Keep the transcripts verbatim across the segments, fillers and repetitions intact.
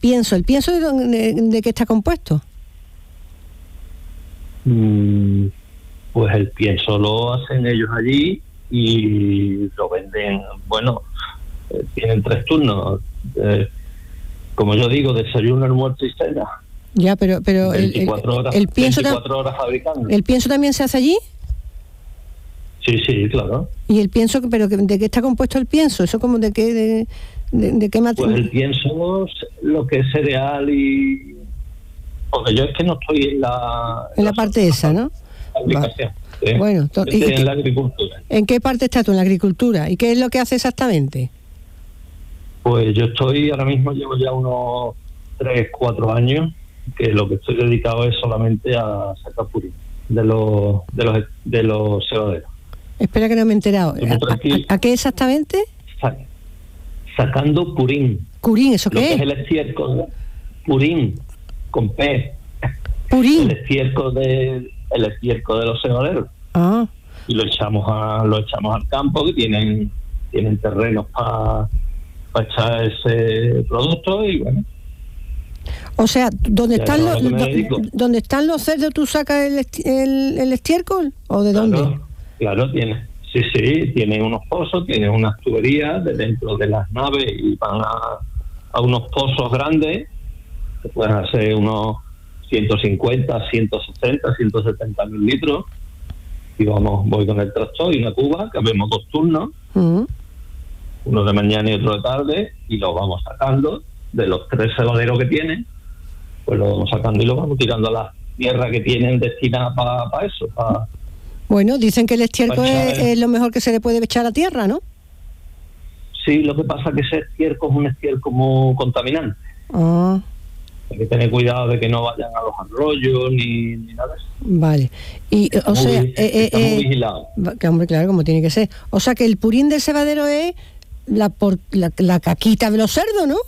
pienso. ¿El pienso de, de, de qué está compuesto? Mm, pues el pienso lo hacen ellos allí y lo venden, bueno, eh, tienen tres turnos. Eh, como yo digo, desayuno, almuerzo y cena. Ya, pero pero veinticuatro el, el, horas, el pienso veinticuatro horas fabricando. ¿El pienso también se hace allí? Sí, sí, claro. ¿Y el pienso, pero de qué está compuesto el pienso? ¿Eso como de qué de, de, de qué material? Pues el pienso, lo que es cereal y... Porque yo es que no estoy en la... En la, la parte esa, ¿no? Fabricación. Sí. Bueno, to- estoy y, en la agricultura. ¿En qué parte estás tú? En la agricultura. ¿Y qué es lo que hace exactamente? Pues yo estoy, ahora mismo llevo ya unos tres, cuatro años, que lo que estoy dedicado es solamente a sacar purín de los de los de los cebaderos. Espera que no me he enterado. ¿A, a, ¿A qué exactamente? Sa- sacando purín. ¿Purín? ¿Eso qué lo es? Que es el estiércol. Purín, con P. ¿Purín? El estiércol de, el estiércol de los cebaderos. Ah. Y lo echamos a lo echamos al campo, que tienen tienen terrenos para pa echar ese producto y bueno. O sea, ¿dónde están los do, dedico. ¿dónde están los cerdos tú sacas el, esti- el, el estiércol? ¿O de claro, dónde? Claro, tiene. Sí, sí, tiene unos pozos, tiene unas tuberías de dentro de las naves y van a, a unos pozos grandes que pueden hacer unos ciento cincuenta, ciento sesenta, ciento setenta mil litros. Y vamos, voy con el tractor y una cuba, que vemos dos turnos, uh-huh. uno de mañana y otro de tarde, y lo vamos sacando de los tres cebaderos que tienen, pues lo vamos sacando y lo vamos tirando a la tierra que tienen destinada para pa eso. Pa, bueno, dicen que el estiércol es, es lo mejor que se le puede echar a la tierra, ¿no? Sí, lo que pasa es que ese estiércol es un estiércol muy contaminante. Ah. Hay que tener cuidado de que no vayan a los arroyos ni, ni nada de eso. Vale. Y, está o muy, sea... Eh, está eh, muy vigilado. Que, hombre, claro, como tiene que ser. O sea, que el purín del cebadero es la, por, la, la caquita de los cerdos, ¿no?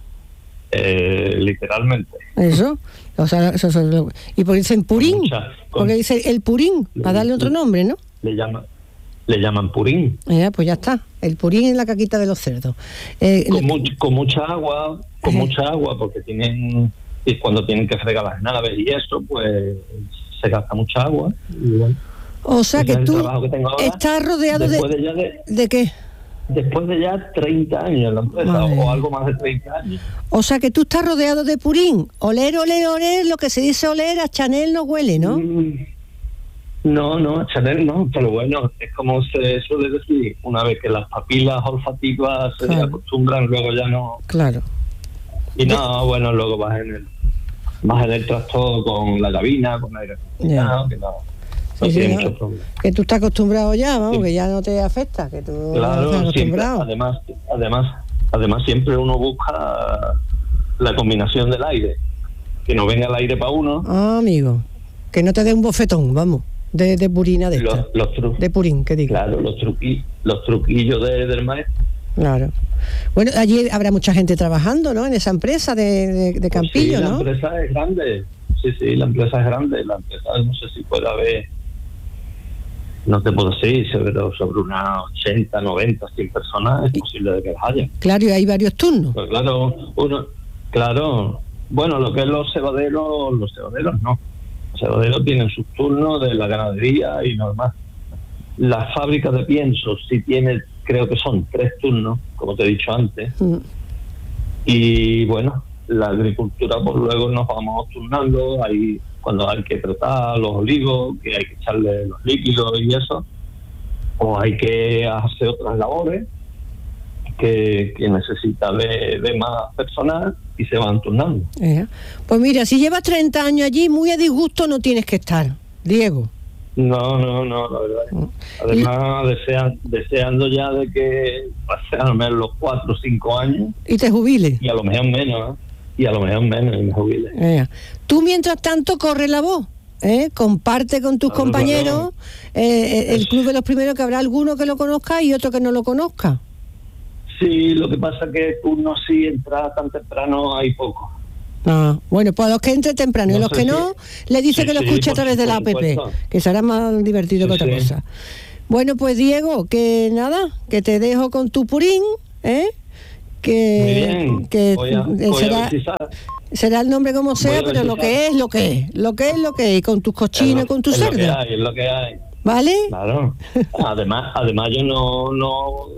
Eh, literalmente. Eso. O sea, eso, eso, eso. Y porque dicen purín, con mucha, con, porque dice el purín, le, para darle otro nombre, ¿no? Le llaman, le llaman purín. Eh, pues ya está. El purín es la caquita de los cerdos. Eh, con, mu con mucha agua, con eh. mucha agua, porque tienen, y cuando tienen que fregar las naves y eso, pues se gasta mucha agua. Y bueno, o sea que tú que ahora, estás rodeado de, de, ya de... ¿De qué? Después de ya treinta años en la empresa, o, o algo más de treinta años. O sea que tú estás rodeado de purín. Oler, oler, oler, lo que se dice oler, a Chanel no huele, ¿no? Mm, no, no, a Chanel no, pero bueno, es como se suele decir, una vez que las papilas olfativas se claro. acostumbran, luego ya no... Claro. Y no, bueno, luego vas en el, vas en el tractor con la cabina, con aire acondicionado, yeah. que no... No sí, tiene sí, mucho no. problema. Que tú estás acostumbrado ya, vamos, sí. que ya no te afecta, que tú claro, estás acostumbrado. Siempre, además, además, además siempre uno busca la combinación del aire, que no venga el aire para uno. Ah, amigo, que no te dé un bofetón, vamos, de, de purina de esta, los, los de purín, que diga. Claro, los, truqui, los truquillos de, del maestro. Claro. Bueno, allí habrá mucha gente trabajando, ¿no? En esa empresa de, de, de Campillo, pues sí, ¿no? La empresa es grande, sí, sí, la empresa es grande, la empresa no sé si puede haber... No te puedo decir, pero sobre unas ochenta, noventa, cien personas es posible de que las haya. Claro, y hay varios turnos. Pues claro, uno, claro, bueno, lo que es los cebaderos, los cebaderos no. Los cebaderos tienen sus turnos de la ganadería y normal. Las fábricas de piensos sí tienen, creo que son tres turnos, como te he dicho antes. Mm. Y bueno, la agricultura, pues luego nos vamos turnando, hay... cuando hay que tratar los olivos, que hay que echarle los líquidos y eso, o hay que hacer otras labores que, que necesita de, de más personal y se van turnando. Eh, pues mira, si llevas treinta años allí, muy a disgusto no tienes que estar, Diego. No, no, no, la verdad. Mm. Además, y... desean, deseando ya de que pasen al menos los cuatro o cinco años. Y te jubiles. Y a lo mejor menos, ¿eh? Y a lo mejor menos y me jubile. Eh. Tú mientras tanto corre la voz, ¿eh? Comparte con tus claro, compañeros claro. Eh, el club de los primeros, que habrá alguno que lo conozca y otro que no lo conozca. Sí, lo que pasa es que uno sí entra tan temprano hay poco. Ah, bueno, pues a los que entre temprano no y los que no, si... le dice sí, que lo escuche sí, a través de la app, que será más divertido sí, que otra sí. cosa. Bueno, pues Diego, que nada, que te dejo con tu purín, ¿eh? que, que voy a, voy será, a ver si sabe. será el nombre como sea, pero lo que es, lo que es, lo que es, lo que es, con tus cochinos, con tus cerdos. Es lo que hay, es lo que hay. ¿Vale? Claro. Además, además yo no, no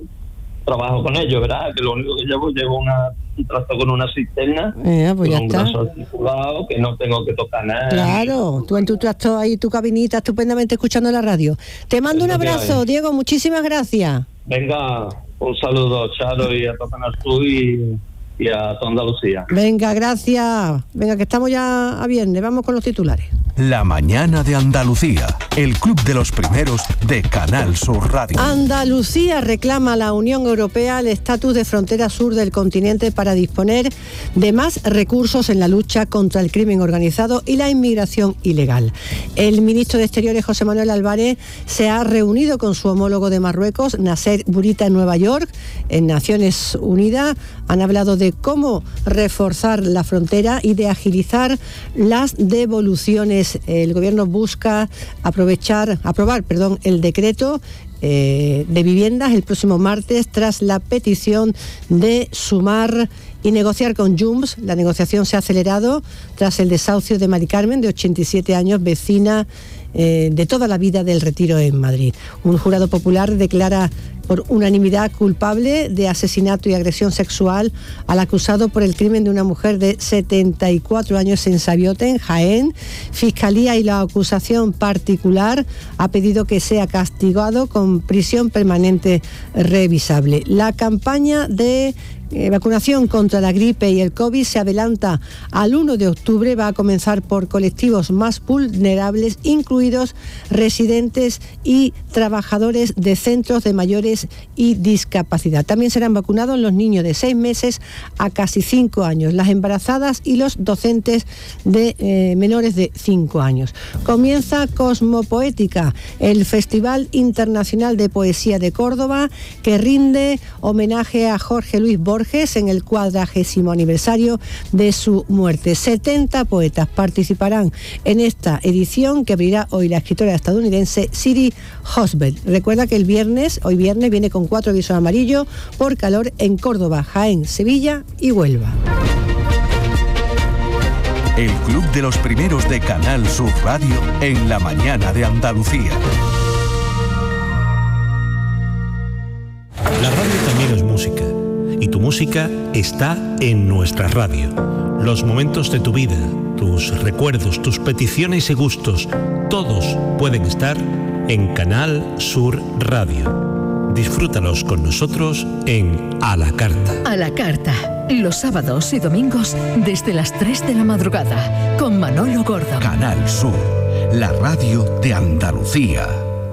trabajo con ellos, ¿verdad? Que lo único que llevo, llevo una, un tractor con una cisterna, eh, pues con ya un está. brazo articulado, que no tengo que tocar nada. Claro, tú en tu tractor ahí, tu cabinita, estupendamente escuchando la radio. Te mando un abrazo, Diego, muchísimas gracias. Venga, un saludo, Charo, y a Tocanas tú y, y a toda Andalucía. Venga, gracias. Venga, que estamos ya a viernes, vamos con los titulares. La mañana de Andalucía, el club de los primeros de Canal Sur Radio. Andalucía reclama a la Unión Europea el estatus de frontera sur del continente para disponer de más recursos en la lucha contra el crimen organizado y la inmigración ilegal. El ministro de Exteriores, José Manuel Álvarez, se ha reunido con su homólogo de Marruecos, Nasser Bourita, en Nueva York, en Naciones Unidas. Han hablado de cómo reforzar la frontera y de agilizar las devoluciones. El gobierno busca aprovechar, aprobar, perdón, el decreto eh, de viviendas el próximo martes tras la petición de Sumar y negociar con Junts. La negociación se ha acelerado tras el desahucio de Mari Carmen, de ochenta y siete años, vecina eh, de toda la vida del Retiro en Madrid. Un jurado popular declara por unanimidad culpable de asesinato y agresión sexual al acusado por el crimen de una mujer de setenta y cuatro años en Sabiote, en Jaén. Fiscalía y la acusación particular ha pedido que sea castigado con prisión permanente revisable. La campaña de Eh, vacunación contra la gripe y el COVID se adelanta al uno de octubre. Va a comenzar por colectivos más vulnerables, incluidos residentes y trabajadores de centros de mayores y discapacidad. También serán vacunados los niños de seis meses a casi cinco años, las embarazadas y los docentes de eh, menores de cinco años. Comienza Cosmopoética, el Festival Internacional de Poesía de Córdoba, que rinde homenaje a Jorge Luis Borges en el cuadragésimo aniversario de su muerte. setenta poetas participarán en esta edición que abrirá hoy la escritora estadounidense Siri Hosbel. Recuerda que el viernes, hoy viernes, viene con cuatro avisos amarillos por calor en Córdoba, Jaén, Sevilla y Huelva. El club de los primeros de Canal Sur Radio en la mañana de Andalucía. La radio también es música. Y tu música está en nuestra radio. Los momentos de tu vida, tus recuerdos, tus peticiones y gustos, todos pueden estar en Canal Sur Radio. Disfrútalos con nosotros en A la Carta. A la Carta, los sábados y domingos desde las tres de la madrugada, con Manolo Gordo. Canal Sur, la radio de Andalucía.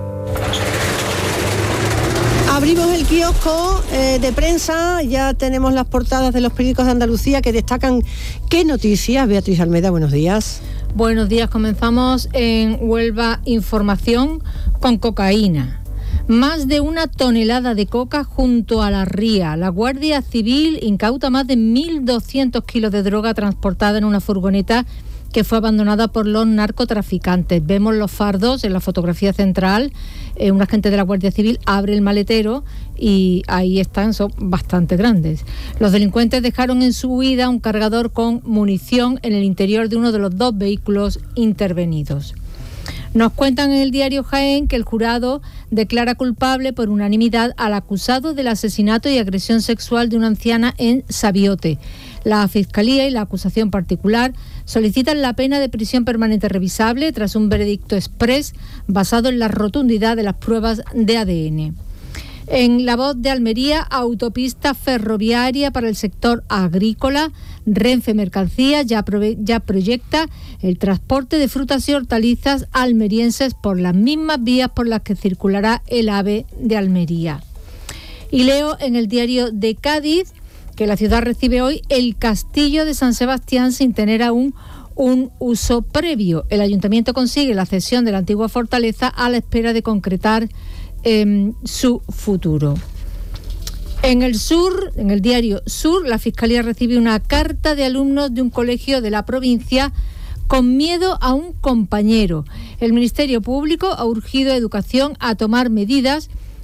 Abrimos el kiosco eh, de prensa, ya tenemos las portadas de los periódicos de Andalucía que destacan qué noticias. Beatriz Almeida, buenos días. Buenos días, comenzamos en Huelva Información con cocaína. Más de una tonelada de coca junto a la ría. La Guardia Civil incauta más de mil doscientos kilos de droga transportada en una furgoneta que fue abandonada por los narcotraficantes. Vemos los fardos en la fotografía central. Eh, un agente de la Guardia Civil abre el maletero y ahí están, son bastante grandes. Los delincuentes dejaron en su huida un cargador con munición en el interior de uno de los dos vehículos intervenidos. Nos cuentan en el diario Jaén que el jurado declara culpable por unanimidad al acusado del asesinato y agresión sexual de una anciana en Sabiote. La Fiscalía y la acusación particular solicitan la pena de prisión permanente revisable tras un veredicto exprés basado en la rotundidad de las pruebas de A D N. En La Voz de Almería, autopista ferroviaria para el sector agrícola. Renfe Mercancías ya, prove- ya proyecta el transporte de frutas y hortalizas almerienses por las mismas vías por las que circulará el AVE de Almería. Y leo en el diario de Cádiz que la ciudad recibe hoy el castillo de San Sebastián sin tener aún un uso previo. El ayuntamiento consigue la cesión de la antigua fortaleza a la espera de concretar eh, su futuro. En el sur, en el diario Sur, la Fiscalía recibe una carta de alumnos de un colegio de la provincia con miedo a un compañero. El Ministerio Público ha urgido a Educación a tomar medidas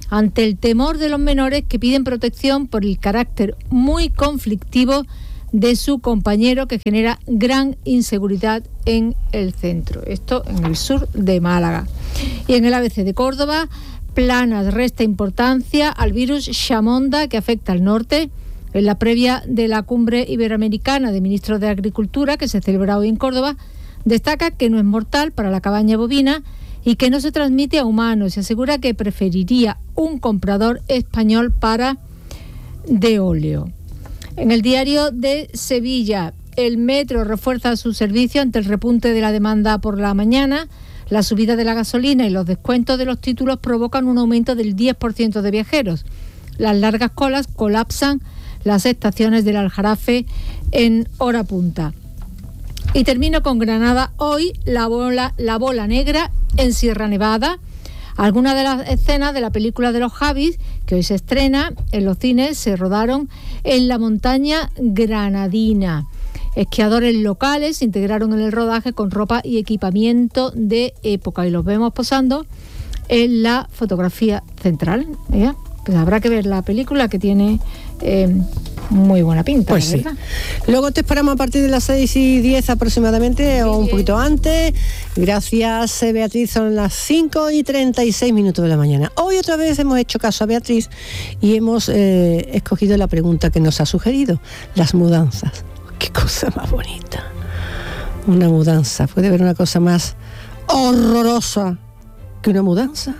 ante el temor de los menores que piden protección por el carácter muy conflictivo de su compañero, que genera gran inseguridad en el centro. Esto en el sur de Málaga. Y en el A B C de Córdoba, Planas resta importancia al virus Chamonda, que afecta al norte. En la previa de la cumbre iberoamericana de ministros de Agricultura, que se celebra hoy en Córdoba, destaca que no es mortal para la cabaña bovina y que no se transmite a humanos. Se asegura que preferiría un comprador español para de óleo. En el diario de Sevilla, el metro refuerza su servicio ante el repunte de la demanda por la mañana. La subida de la gasolina y los descuentos de los títulos provocan un aumento del diez por ciento de viajeros. Las largas colas colapsan las estaciones del Aljarafe en hora punta. Y termino con Granada. Hoy la bola, la bola negra en Sierra Nevada. Algunas de las escenas de la película de los Javis, que hoy se estrena en los cines, se rodaron en la montaña granadina. Esquiadores locales se integraron en el rodaje con ropa y equipamiento de época y los vemos posando en la fotografía central. ¿eh? Pues habrá que ver la película, que tiene eh, muy buena pinta, pues ¿verdad? Sí. Luego te esperamos a partir de las seis y diez aproximadamente, o un poquito antes. Gracias, Beatriz. Son las cinco y treinta y seis minutos de la mañana. Hoy otra vez hemos hecho caso a Beatriz y hemos eh, escogido la pregunta que nos ha sugerido: las mudanzas. Qué cosa más bonita. Una mudanza. ¿Puede haber una cosa más horrorosa que una mudanza?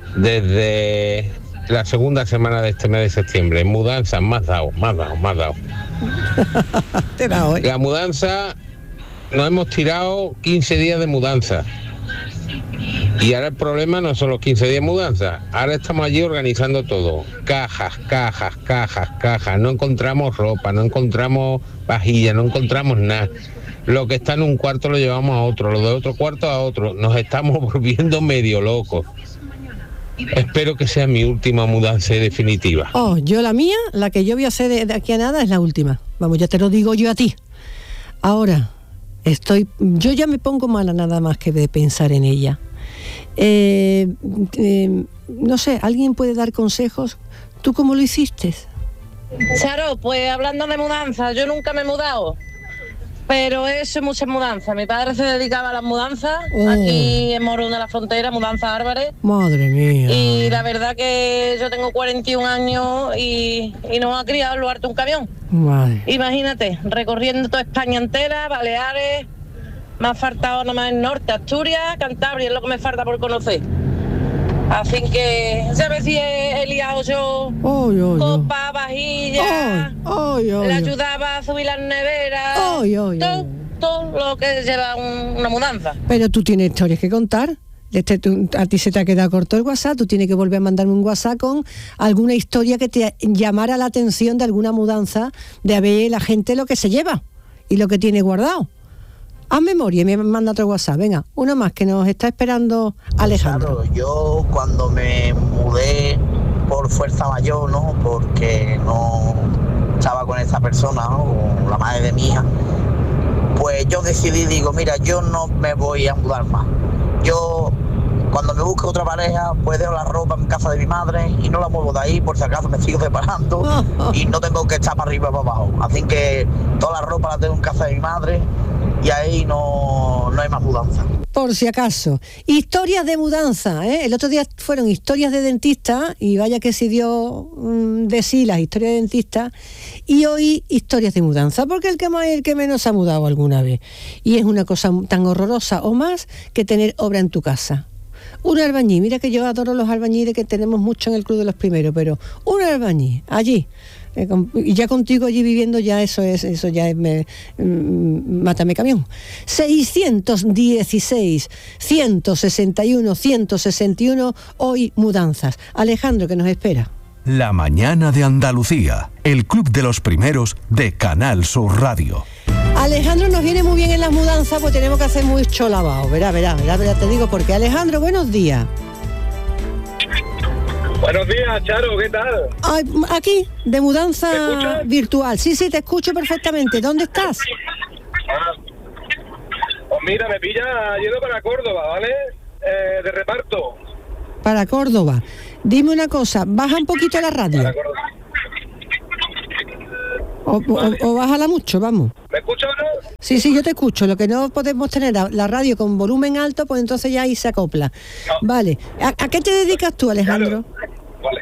Desde la segunda semana de este mes de septiembre, mudanza, más dado, más dado, más dado. Te da hoy. La mudanza, nos hemos tirado quince días de mudanza. Y ahora el problema no son los quince días de mudanza. Ahora estamos allí organizando todo. Cajas, cajas, cajas, cajas. No encontramos ropa, no encontramos vajilla, no encontramos nada. Lo que está en un cuarto lo llevamos a otro, lo de otro cuarto a otro. Nos estamos volviendo medio locos. Espero que sea mi última mudanza definitiva. Oh, yo la mía, la que yo voy a hacer de, de aquí a nada, es la última. Vamos, ya te lo digo yo a ti. Ahora, estoy, yo ya me pongo mala nada más que de pensar en ella. Eh, eh, no sé, ¿alguien puede dar consejos? ¿Tú cómo lo hiciste? Charo, pues hablando de mudanza, yo nunca me he mudado, pero he hecho muchas mudanzas. Mi padre se dedicaba a las mudanzas, oh. aquí en Morón de la Frontera, Mudanza Álvarez. Madre mía. Y la verdad que yo tengo cuarenta y un años y, y nos ha criado en lo harto un camión. Madre. Imagínate, recorriendo toda España entera, Baleares, me ha faltado nada más el norte, Asturias, Cantabria, es lo que me falta por conocer. Así que, ¿sabes si he, he liado yo oh, yo, copa, vajilla? Oh, oh, yo, le yo. ayudaba a subir las neveras, oh, yo, yo. Todo, todo lo que lleva un, una mudanza. Pero tú tienes historias que contar. Este, tú, a ti se te ha quedado corto el WhatsApp, tú tienes que volver a mandarme un WhatsApp con alguna historia que te llamara la atención de alguna mudanza, de a ver la gente lo que se lleva y lo que tiene guardado. Haz memoria y me manda otro WhatsApp. Venga, uno más que nos está esperando Alejandro. Claro, yo cuando me mudé por fuerza mayor, ¿no? Porque no estaba con esa persona, ¿no? Con la madre de mi hija, pues yo decidí, digo, mira, yo no me voy a mudar más. Yo, cuando me busque otra pareja, pues dejo la ropa en casa de mi madre y no la muevo de ahí por si acaso me sigo separando y no tengo que estar para arriba y para abajo. Así que toda la ropa la tengo en casa de mi madre y ahí no, no hay más mudanza. Por si acaso. Historias de mudanza, ¿eh? El otro día fueron historias de dentista y vaya que se dio um, de sí las historias de dentista, y hoy historias de mudanza, porque el que más y el que menos se ha mudado alguna vez. Y es una cosa tan horrorosa o más que tener obra en tu casa. Un albañil, mira que yo adoro los albañiles, que tenemos mucho en el Club de los Primeros, pero un albañil allí, eh, con, y ya contigo allí viviendo, ya eso es, eso ya es, me, mm, mátame camión. seiscientos dieciséis, ciento sesenta y uno, ciento sesenta y uno, hoy mudanzas. Alejandro, que nos espera. La mañana de Andalucía, el Club de los Primeros de Canal Sur Radio. Alejandro nos viene muy bien en las mudanzas, pues tenemos que hacer mucho lavado. Verá, verá, verá, verá, te digo porque. Alejandro, buenos días. Buenos días, Charo, ¿qué tal? Ay, aquí, de mudanza virtual. Sí, sí, te escucho perfectamente. ¿Dónde estás? Ah, pues mira, me pilla yendo para Córdoba, ¿vale? Eh, de reparto. Para Córdoba. Dime una cosa, baja un poquito la radio. Para Córdoba. O, Vale. o, o bájala mucho, vamos. ¿Me escuchas o no? Sí, sí, yo te escucho. Lo que no podemos tener la- la radio con volumen alto, pues entonces ya ahí se acopla. No. Vale. ¿A, a qué te dedicas tú, Alejandro? Vale.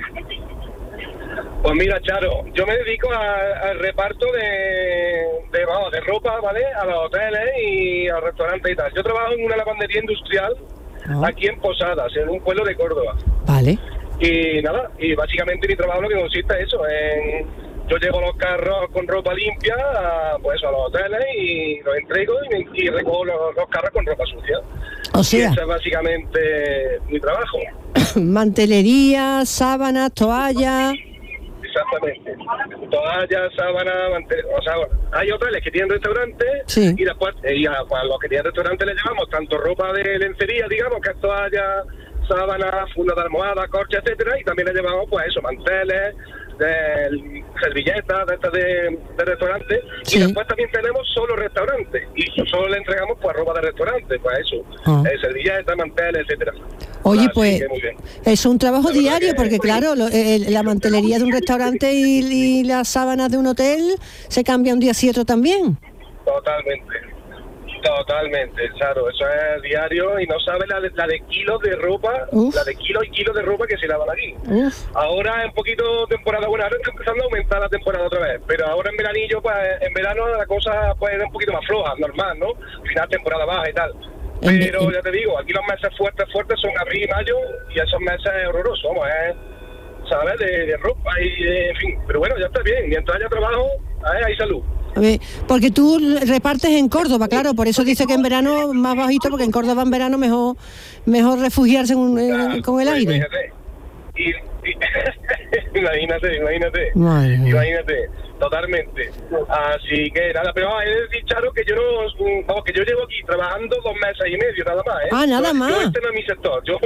Pues mira, Charo, yo me dedico a- al reparto de, de, vamos, de ropa, ¿vale? A los hoteles y a los restaurantes y tal. Yo trabajo en una lavandería industrial Ah. aquí en Posadas, en un pueblo de Córdoba. Vale. Y nada, y básicamente mi trabajo lo que consiste es eso, en yo llevo los carros con ropa limpia a, pues a los hoteles y los entrego y, me- y recojo los, los carros con ropa sucia. O Y sea, ese es básicamente mi trabajo. mantelería, sábanas, toallas. Exactamente. Toallas, sábanas, mante- o sea, hay hoteles que tienen restaurantes Sí. y después eh, y a, pues, a los que tienen restaurantes les llevamos tanto ropa de lencería, digamos, que es toallas, sábanas, fundas de almohada, corchas, etcétera, y también les llevamos pues eso, manteles, de, servilletas de estas de, de restaurantes, Sí. y después también tenemos solo restaurantes y solo le entregamos pues ropa de restaurante, pues eso, Ah. eh, servilletas, manteles, etcétera. Oye, Así pues que muy bien. es un trabajo La verdad diario, que- porque claro, lo- el- la mantelería de un restaurante y, y las sábanas de un hotel se cambia un día sí otro también. Totalmente, totalmente, claro, eso es diario y no sabes la, de- la de kilos de ropa, Uf. la de kilos y kilos de ropa que se lavan aquí. Uf. Ahora es un poquito temporada, bueno, ahora está empezando a aumentar la temporada otra vez, pero ahora en veranillo, pues en verano la cosa pues era un poquito más floja, normal, ¿no? Al final temporada baja y tal. En- Pero en- ya te digo, aquí los meses fuertes, fuertes son abril y mayo y esos meses es horroroso, vamos, es, ¿sabes? De, de ropa y, de- en fin, pero bueno, ya está bien, mientras haya trabajo, ¿eh? Hay salud. A ver, porque tú repartes en Córdoba, claro, por eso dice que en verano más bajito, porque en Córdoba en verano mejor mejor refugiarse en un- en- con el Pues aire. Imagínate, y, y- imagínate, imagínate, Madre mía. imagínate, totalmente. Así que nada, pero ah, he de decir, Charo, que yo no, mm, vamos, que yo llevo aquí trabajando dos meses y medio, nada más, ¿eh? Ah, nada Yo- más. Yo este no es mi sector, yo,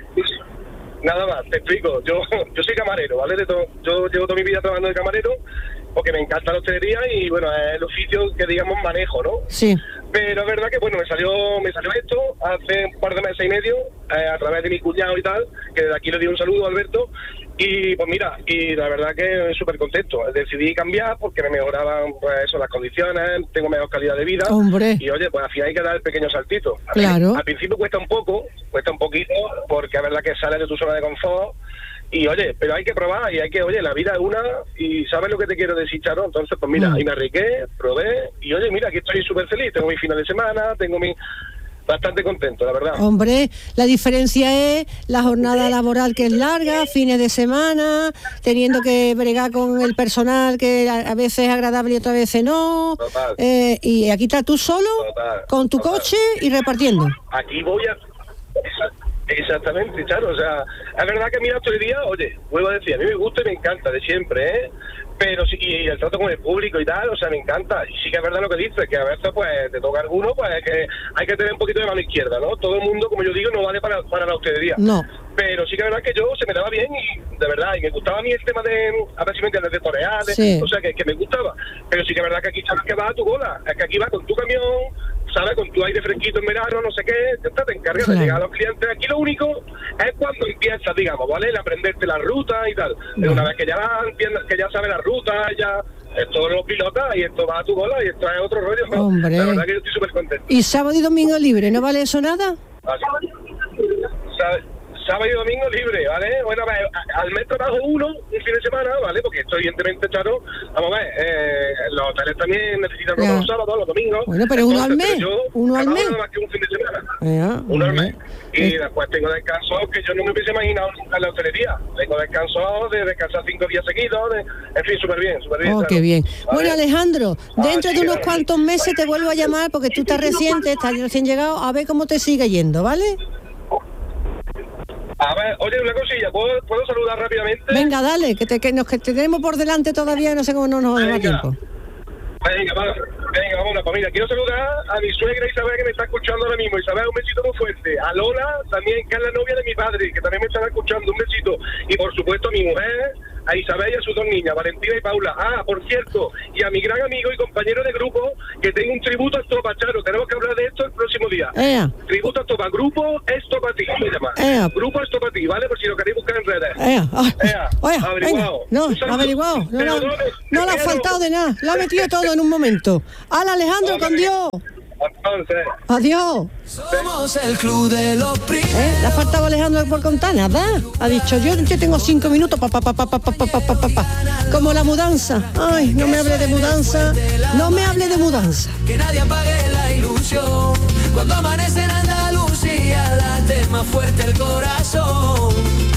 nada más, te explico, yo, yo soy camarero, ¿vale? De todo, yo llevo toda mi vida trabajando de camarero, porque me encanta la hostelería y bueno, es el oficio que digamos manejo, ¿no? Sí. Pero es verdad que bueno, me salió me salió esto hace un par de meses y medio, eh, a través de mi cuñado y tal, que desde aquí le di un saludo a Alberto, y pues mira, y la verdad que súper contento. Decidí cambiar porque me mejoraban pues eso, las condiciones, tengo mejor calidad de vida. Hombre. Y oye, pues al final hay que dar el pequeño saltito. Al Claro. fin- Al principio cuesta un poco, cuesta un poquito, porque es verdad que sales de tu zona de confort. Y oye, pero hay que probar y hay que, oye, la vida es una y sabes lo que te quiero decir, Charo. Entonces, pues mira, Mm. ahí me arriesgué, probé y oye, mira, aquí estoy súper feliz. Tengo mi final de semana, tengo mi... Bastante contento, la verdad. Hombre, la diferencia es la jornada laboral que es larga, fines de semana, teniendo que bregar con el personal que a a veces es agradable y otras veces no. Total. Eh, y aquí estás tú solo, Total, con tu total. coche y repartiendo. Aquí voy a... Exa- Exactamente, claro, o sea, es verdad que a mí la hostelería, oye, vuelvo a decir, a mí me gusta y me encanta de siempre, ¿eh? Pero sí, y el trato con el público y tal, o sea, me encanta. Y sí que es verdad lo que dices, que a veces pues te toca alguno, pues es que hay que tener un poquito de mano izquierda, ¿no? Todo el mundo, como yo digo, no vale para, para la hostelería. No. Pero sí que es verdad que yo se me daba bien y de verdad, y me gustaba a mí el tema de, a ver si me entiendes, de torear, de- Sí. o sea, que, que me gustaba. Pero sí que es verdad que aquí sabes que vas a tu bola, es que aquí vas con tu camión, ¿sabes? Con tu aire fresquito en verano, no sé qué, ya está, te encargas Claro. de llegar a los clientes. Aquí lo único es cuando empiezas, digamos, ¿vale? El aprenderte la ruta y tal. Pero una vez que ya entiendes, que ya sabes la ruta, ya esto lo pilotas y esto va a tu bola y esto es otro rollo, ¿no? Hombre. La verdad que yo estoy súper contento. Y sábado y domingo libre, ¿no vale eso nada? Así. Sá- Sábado y domingo libre, ¿vale? Bueno, a ver, a- al mes trabajo uno, un fin de semana, ¿vale? Porque esto evidentemente, claro, vamos a ver, eh, los hoteles también necesitan Ya. los sábados, los domingos. Bueno, pero uno al Entonces, mes, pero yo uno al trabajo mes. nada más que un fin de semana. Ya, Uno al mes. hombre. Y Eh, después tengo descanso que yo no me hubiese imaginado nunca en la hostelería. Tengo descanso de descansar cinco días seguidos, de, en fin, súper bien, súper bien. Oh, claro. qué bien. ¿Vale? Bueno, Alejandro, dentro Así de que unos nada. cuantos meses te vuelvo a llamar porque tú estás reciente, estás recién llegado, a ver cómo te sigue yendo, ¿vale? A ver, oye, una cosilla, ¿puedo, ¿puedo saludar rápidamente? Venga, dale, que te, que nos que te tenemos por delante todavía, no sé cómo no nos da Venga. tiempo. Venga, va, venga, vamos, pues mira, quiero saludar a mi suegra Isabel que me está escuchando ahora mismo. Isabel, un besito muy fuerte. A Lola, también, que es la novia de mi padre, que también me están escuchando, un besito. Y por supuesto a mi mujer, a Isabel y a sus dos niñas, Valentina y Paula. Ah, por cierto, y a mi gran amigo y compañero de grupo, que tengo un tributo a Estopa, Charo. Tenemos que hablar de esto el próximo día. Ea. Tributo a Estopa, grupo Estopati, se llama. Ea. Grupo Estopati, ¿vale? Por si lo queréis buscar en redes. Ea. Ah. Ea. Oye, Averiguado. venga. No, Un saludo. averiguado. No, Pero no, no, no le ha pero- faltado de nada. Lo ha metido todo en un momento. ¡Hala, Alejandro, con Dios! Entonces, Adiós. Somos el club de los primeros. ¿Eh? ¿Le ha faltado a Alejandro por contar? Nada. Ha dicho, yo, yo tengo cinco minutos, pa, pa, pa, pa, pa, pa, pa, pa, pa, pa. Como la mudanza. Ay, no me hable de mudanza. No me hable de mudanza. Que nadie apague la ilusión. Cuando amanece en Andalucía, late más fuerte el corazón.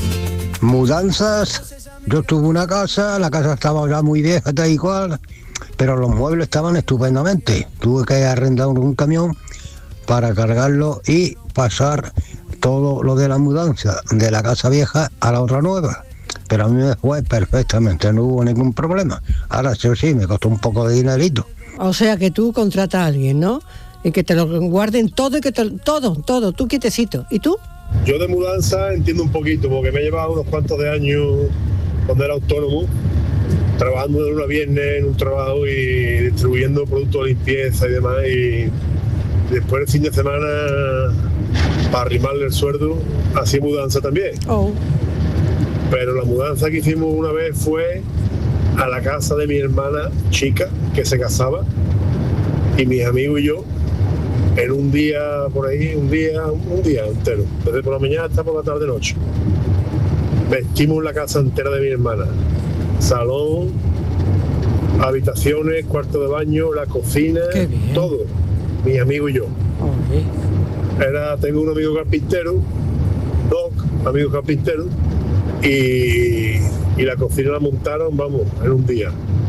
Mudanzas. Yo tuve una casa, la casa estaba ya muy vieja, tal y cual, pero los muebles estaban estupendamente. Tuve que arrendar un camión para cargarlo y pasar todo lo de la mudanza de la casa vieja a la otra nueva. Pero a mí me fue perfectamente, no hubo ningún problema. Ahora sí, sí, me costó un poco de dinerito. O sea que tú contratas a alguien, ¿no? Y que te lo guarden todo y que te, todo, todo, tú quietecito. ¿Y tú? Yo de mudanza entiendo un poquito, porque me he llevado unos cuantos de años cuando era autónomo, trabajando de lunes a viernes en un trabajo y distribuyendo productos de limpieza y demás, y después el fin de semana, para arrimarle el sueldo, hacía mudanza también. Oh. Pero la mudanza que hicimos una vez fue a la casa de mi hermana chica, que se casaba, y mis amigos y yo, en un día por ahí, un día, un día entero, desde por la mañana hasta por la tarde noche. Vestimos la casa entera de mi hermana, salón, habitaciones, cuarto de baño, la cocina, todo, mis amigos y yo. Era, tengo un amigo carpintero, dos amigos carpinteros, y, y la cocina la montaron, vamos, en un día.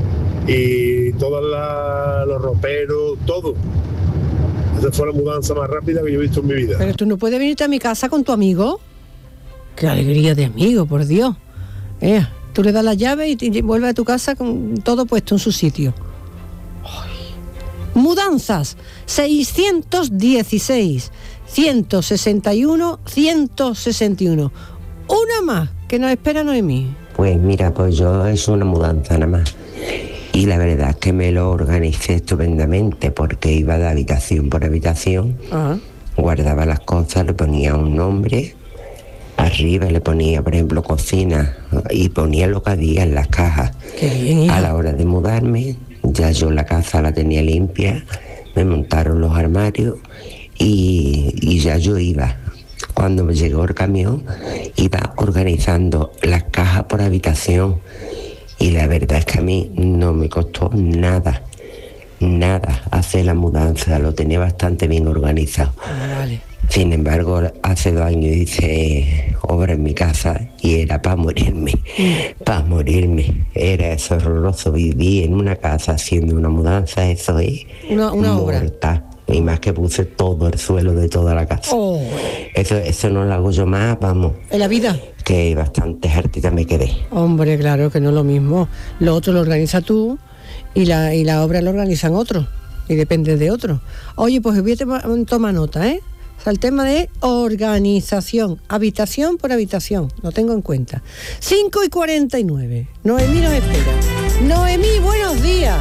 Y todos los roperos, todo. Esa fue la mudanza más rápida que yo he visto en mi vida. Pero tú no puedes venirte a mi casa con tu amigo. Qué alegría de amigo, por Dios. Eh, tú le das la llave y, y vuelves a tu casa con todo puesto en su sitio. Ay. Mudanzas, seiscientos dieciséis, ciento sesenta y uno, ciento sesenta y uno. Una más que nos espera Noemí. Pues mira, pues yo es una mudanza nada más. Y la verdad es que me lo organicé estupendamente porque iba de habitación por habitación, Ajá. guardaba las cosas, le ponía un nombre, arriba le ponía, por ejemplo, cocina y ponía lo que había en las cajas. Qué bien, hija. A la hora de mudarme, ya yo la casa la tenía limpia, me montaron los armarios y, y ya yo iba. Cuando me llegó el camión, iba organizando las cajas por habitación. Y la verdad es que a mí no me costó nada, nada hacer la mudanza, lo tenía bastante bien organizado. Ah, vale. Sin embargo, hace dos años hice obra en mi casa y era para morirme, para morirme. Era eso horroroso, viví en una casa haciendo una mudanza, eso es Una, una obra. mortal. Y más que puse todo el suelo de toda la casa. Oh, Eso, eso no lo hago yo más, vamos, en la vida. que bastante hartita me quedé. Hombre, claro que no es lo mismo. Lo otro lo organiza tú y la, y la obra lo organizan otros. Y depende de otros. Oye, pues voy a toma, toma nota, ¿eh? O sea, el tema de organización, habitación por habitación, lo tengo en cuenta. cinco y cuarenta y nueve. Noemí nos espera. Noemí, buenos días.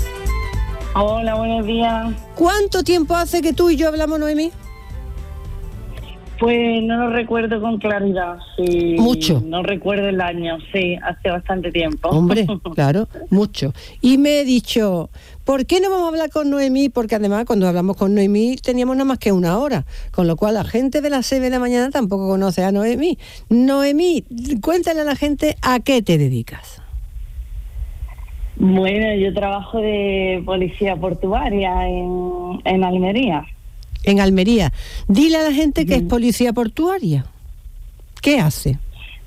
Hola, buenos días. ¿Cuánto tiempo hace que tú y yo hablamos, Noemí? Pues no lo recuerdo con claridad. Sí, Mucho. No recuerdo el año, sí, hace bastante tiempo. Hombre, claro, mucho. Y me he dicho, ¿por qué no vamos a hablar con Noemí? Porque además cuando hablamos con Noemí teníamos nada más que una hora, con lo cual la gente de las seis de la mañana tampoco conoce a Noemí. Noemí, cuéntale a la gente a qué te dedicas. Bueno, yo trabajo de policía portuaria en, en Almería. En Almería. Dile a la gente que es policía portuaria. ¿Qué hace?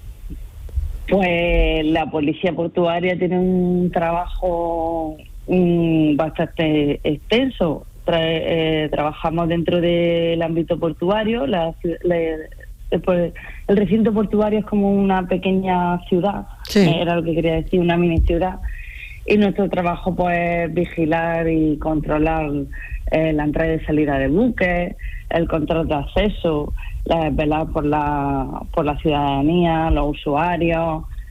Pues la policía portuaria tiene un trabajo mm, bastante extenso. Tra- eh, trabajamos dentro del ámbito portuario. La, ciu- la, después, el recinto portuario es como una pequeña ciudad, Sí. eh, era lo que quería decir, una mini ciudad. Y nuestro trabajo pues es vigilar y controlar eh, la entrada y salida de buques, el control de acceso, la, velar por la por la ciudadanía, los usuarios,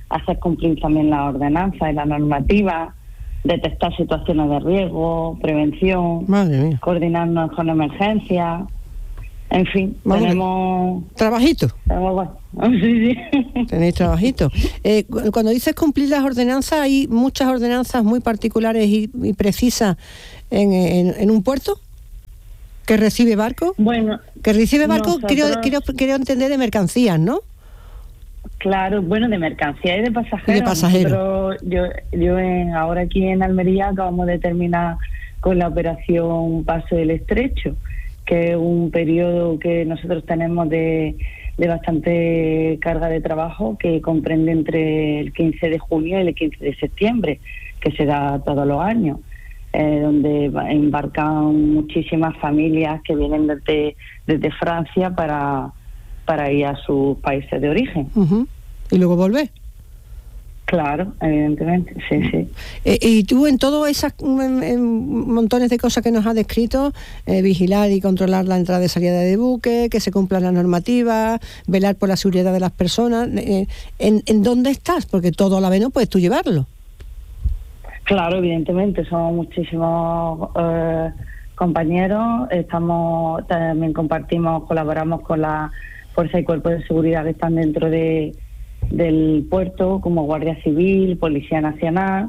hacer cumplir también las ordenanzas y la normativa, detectar situaciones de riesgo, prevención, coordinarnos con emergencias, en fin, Vamos tenemos... ¿Trabajito? Tenemos, sí, sí. Tenéis trabajito. Eh, cu- cuando dices cumplir las ordenanzas, hay muchas ordenanzas muy particulares y, y precisas en, en, en un puerto que recibe barcos. Bueno, que recibe barcos, nosotros- quiero, quiero, quiero entender de mercancías, ¿no? Claro, bueno, de mercancía y de pasajeros. Y de pasajeros. Nosotros, yo, yo en, ahora aquí en Almería acabamos de terminar con la operación Paso del Estrecho, que es un periodo que nosotros tenemos de, de bastante carga de trabajo, que comprende entre el quince de junio y el quince de septiembre, que se da todos los años, eh, donde va- embarcan muchísimas familias que vienen desde, desde Francia para, para ir a sus países de origen. Ujú. Y luego volver. Claro, evidentemente, sí, sí. Eh, y tú en todas esas mm, em, montones de cosas que nos has descrito, eh, vigilar y controlar la entrada y salida de buque, que se cumplan las normativas, velar por la seguridad de las personas, eh, ¿en, ¿en dónde estás? Porque todo a la vez no puedes tú llevarlo. Claro, evidentemente, somos muchísimos eh, compañeros, estamos también compartimos, colaboramos con la Fuerza y Cuerpos de Seguridad que están dentro de del puerto, como Guardia Civil, Policía Nacional,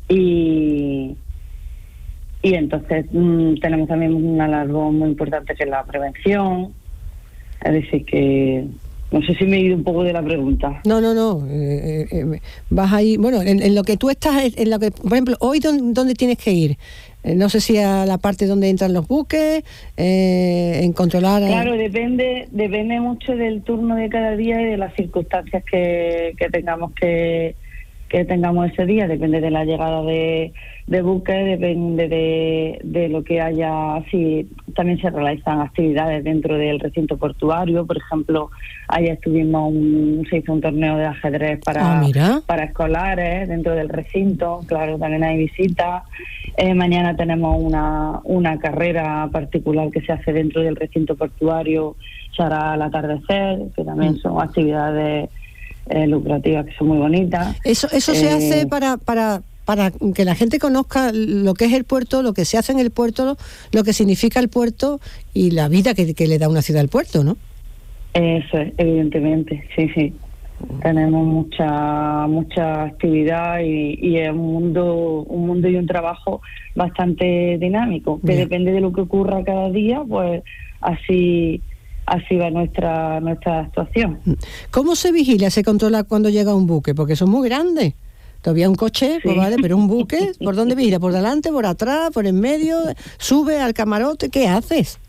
y y entonces mm, tenemos también una labor muy importante que es la prevención. Es decir, que no sé si me he ido un poco de la pregunta. No, no, no. eh, eh, vas ahí, bueno, en, en lo que tú estás, en lo que, por ejemplo, hoy ¿dónde, dónde tienes que ir? Eh, no sé si a la parte donde entran los buques, eh, en controlar... eh, Claro, depende depende mucho del turno de cada día y de las circunstancias que, que tengamos que, que tengamos ese día. Depende de la llegada de, de buques, depende de, de lo que haya. Si también se realizan actividades dentro del recinto portuario. Por ejemplo, ayer estuvimos un, se hizo un torneo de ajedrez para, Ah, mira. para escolares dentro del recinto. Claro, también hay visitas. Eh, mañana tenemos una, una carrera particular que se hace dentro del recinto portuario, se hará al atardecer, que también Mm. son actividades eh, lucrativas que son muy bonitas. Eso, eso se Eh, hace para, para, para que la gente conozca lo que es el puerto, lo que se hace en el puerto, lo que significa el puerto y la vida que, que le da una ciudad al puerto, ¿no? Eso es, evidentemente, sí, sí. Tenemos mucha mucha actividad y, y es un mundo un mundo y un trabajo bastante dinámico, que Ya. depende de lo que ocurra cada día, pues así así va nuestra nuestra actuación. ¿Cómo se vigila, se controla cuando llega un buque? Porque son muy grandes. Todavía un coche, pues Sí. vale, pero un buque, ¿por dónde vigila? ¿Por delante, por atrás, por en medio? ¿Sube al camarote? ¿Qué haces?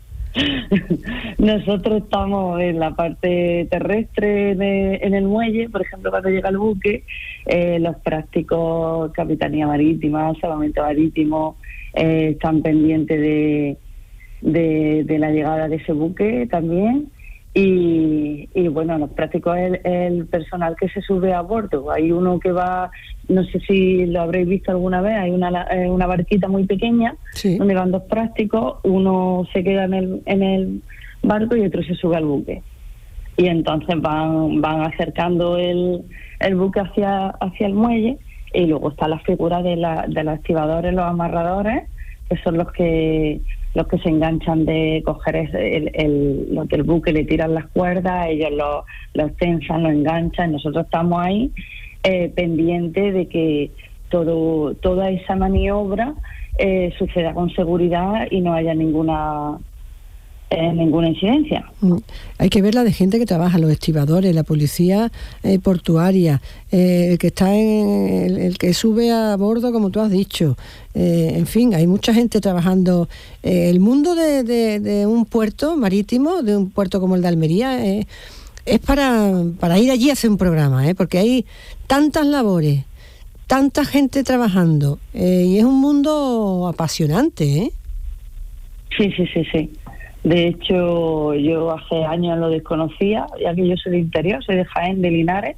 Nosotros estamos en la parte terrestre de- en el muelle, por ejemplo, cuando llega el buque, eh, los prácticos, Capitanía Marítima, Salvamento Marítimo, eh, están pendientes de, de, de la llegada de ese buque también. Y, y bueno, los prácticos es el, el personal que se sube a bordo. Hay uno que va, no sé si lo habréis visto alguna vez, hay una, la- eh, una barquita muy pequeña donde van dos prácticos, uno se queda en el, en el barco y otro se sube al buque. Y entonces van van acercando el, el buque hacia, hacia el muelle, y luego está la figura de, la, de los activadores, los amarradores, que son los que los que se enganchan de coger ese- el, el, lo que el buque le tiran las cuerdas, ellos lo, lo tensan, lo enganchan, nosotros estamos ahí eh, pendientes de que todo toda esa maniobra eh, suceda con seguridad y no haya ninguna eh, ninguna incidencia. Mm. Hay que ver la de gente que trabaja, los estibadores, la policía eh, portuaria, eh, el que está en el, el que sube a bordo, como tú has dicho. Eh, en fin, hay mucha gente trabajando. Eh, el mundo de, de- de un puerto marítimo, de un puerto como el de Almería, eh, es para, para ir allí a hacer un programa, ¿eh? Porque hay tantas labores, tanta gente trabajando, eh, y es un mundo apasionante, ¿eh? Sí, sí, sí, sí. De hecho, yo hace años lo desconocía, ya que yo soy de interior, soy de Jaén, de Linares,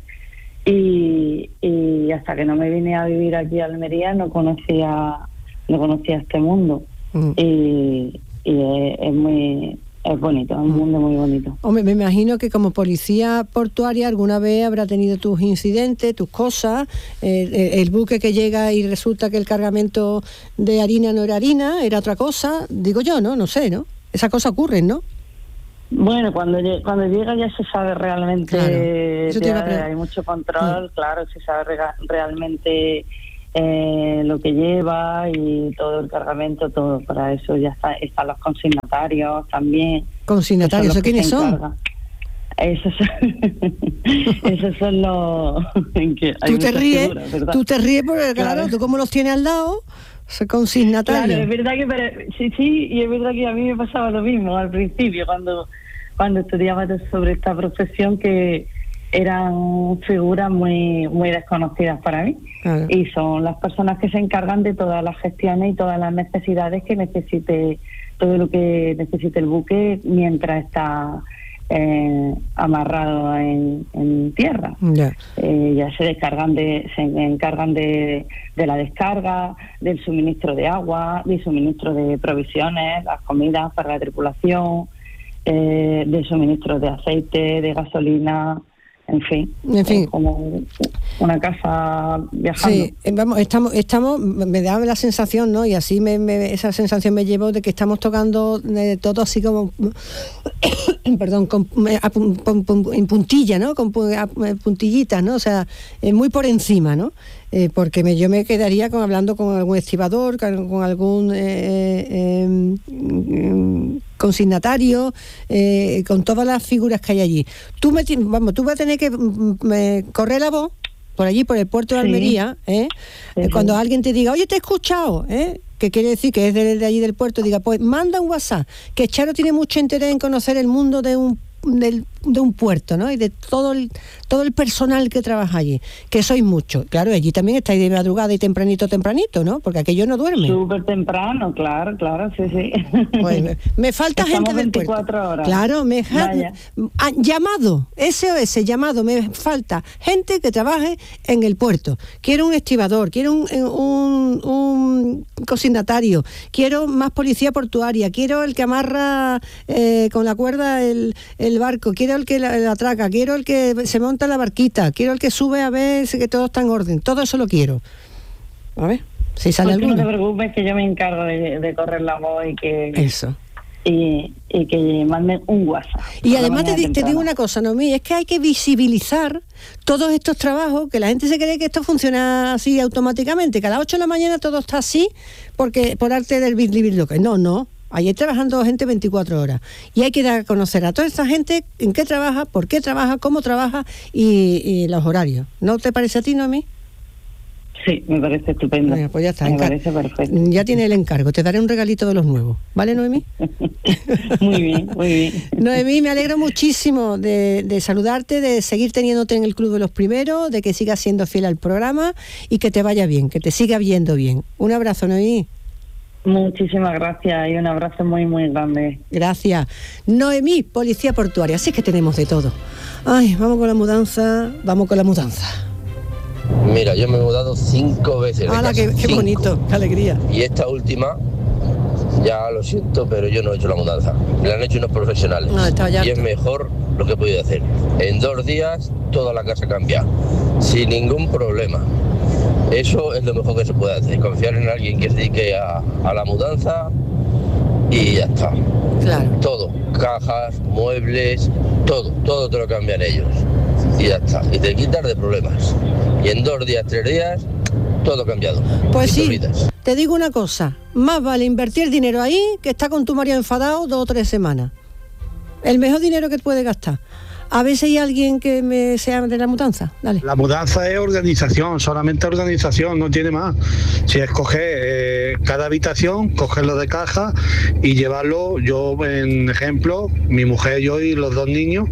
y, y hasta que no me vine a vivir aquí a Almería no conocía no conocía este mundo. Mm. Y, y es, es muy es bonito, es un mundo muy bonito. Hombre, me imagino que como policía portuaria alguna vez habrá tenido tus incidentes, tus cosas, eh, el, el buque que llega y resulta que el cargamento de harina no era harina, era otra cosa, digo yo, ¿no? No sé, ¿no? Esas cosas ocurren, ¿no? Bueno, cuando cuando llega ya se sabe realmente, claro. Eso te iba a ya hay mucho control, sí. Claro, se sabe rega- realmente eh, lo que lleva y todo el cargamento, todo. Para eso ya está, están los consignatarios también. ¿Consignatarios? ¿Eso quiénes son? Esos son, esos son los... que tú te ríes, figuras, tú te ríes porque claro, claro, tú como los tienes al lado, se consignatarios. Claro, es verdad que pero, sí, sí, y es verdad que a mí me pasaba lo mismo al principio cuando cuando estudiaba sobre esta profesión, que eran figuras muy muy desconocidas para mí. Claro. Y son las personas que se encargan de todas las gestiones y todas las necesidades que necesite, todo lo que necesite el buque mientras está eh, amarrado en, en tierra. Yeah. Eh, ya se descargan de, se encargan de, de la descarga, del suministro de agua, del suministro de provisiones, las comidas para la tripulación, eh, del suministro de aceite, de gasolina. En fin, en fin, como una casa viajando. Sí, vamos, estamos, estamos, me da la sensación, ¿no? Y así me, me, esa sensación me llevó de que estamos tocando eh, todo así como, perdón, con, con, con, en puntilla, ¿no? Con puntillitas, ¿no? O sea, eh, muy por encima, ¿no? Eh, porque me, yo me quedaría con, hablando con algún estibador, con, con algún eh, eh, eh, consignatario, eh, con todas las figuras que hay allí. Tú me, vamos, tú vas a tener que me, correr la voz por allí, por el puerto de Almería, ¿eh? Sí, cuando sí. alguien te diga, oye, te he escuchado, ¿eh? que quiere decir que es de, de allí del puerto, diga, pues manda un WhatsApp, que Charo tiene mucho interés en conocer el mundo de un Del, de un puerto, ¿no? Y de todo el todo el personal que trabaja allí, que sois muchos. Claro, allí también estáis de madrugada y tempranito, tempranito, ¿no? Porque aquello no duerme. Súper temprano, claro, claro, sí, sí. Pues me, me falta Estamos gente del veinticuatro puerto. Horas. Claro, me ha, ah, llamado, S O S, llamado, me falta gente que trabaje en el puerto. Quiero un estibador, quiero un, un, un consignatario, quiero más policía portuaria, quiero el que amarra eh, con la cuerda el, el barco, quiero el que la, la atraca, quiero el que se monta la barquita, quiero el que sube a ver que todo está en orden, todo eso lo quiero. A ver, si sale pues alguno. No te preocupes, que yo me encargo de, de correr la voz y que... Eso. Y, y que manden un WhatsApp. Y además te, te digo una cosa, Noemí, es que hay que visibilizar todos estos trabajos, que la gente se cree que esto funciona así automáticamente, que a las ocho de la mañana todo está así porque por arte del birlibirloque. No, no. Ahí trabajando gente veinticuatro horas. Y hay que dar a conocer a toda esta gente en qué trabaja, por qué trabaja, cómo trabaja y, y los horarios. ¿No te parece a ti, Noemí? Sí, me parece estupendo. Bueno, pues ya está. Me encar- parece perfecto. Ya tiene el encargo. Te daré un regalito de los nuevos. ¿Vale, Noemí? Muy bien, muy bien. Noemí, me alegro muchísimo de, de saludarte, de seguir teniéndote en el Club de los Primeros, de que sigas siendo fiel al programa y que te vaya bien, que te siga viendo bien. Un abrazo, Noemí. Muchísimas gracias y un abrazo muy, muy grande. Gracias. Noemí, policía portuaria. Así que tenemos de todo. Ay, vamos con la mudanza, vamos con la mudanza. Mira, yo me he mudado cinco veces. ¡Hala, qué, qué bonito! ¡Qué alegría! Y esta última, ya lo siento, pero yo no he hecho la mudanza. Me la han hecho unos profesionales. No, estaba ya y es mejor lo que he podido hacer. En dos días, toda la casa cambia. Sin ningún problema. Eso es lo mejor que se puede hacer. Confiar en alguien que se dedique a, a la mudanza y ya está. Claro. Todo. Cajas, muebles, todo. Todo te lo cambian ellos. Y ya está. Y te quitas de problemas. Y en dos días, tres días, todo cambiado. Pues y sí, te olvidas. te digo una cosa. Más vale invertir dinero ahí que estar con tu marido enfadado dos o tres semanas. El mejor dinero que puedes gastar. A ver si hay alguien que me sea de la mudanza. Dale. La mudanza es organización, solamente organización, no tiene más. Si es coger eh, cada habitación, cogerlo de caja y llevarlo, yo en ejemplo, mi mujer, yo y los dos niños,